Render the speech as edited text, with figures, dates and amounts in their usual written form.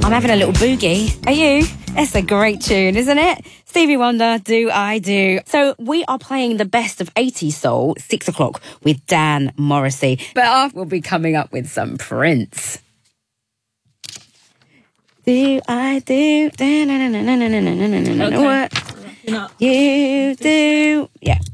I'm having a little boogie. Are you? It's a great tune, isn't it? Stevie Wonder, Do I Do. So we are playing the best of 80s soul, 6 o'clock with Dan Morrissey. But after we'll be coming up with some Prince. Do I do? Okay. What you do? Yeah.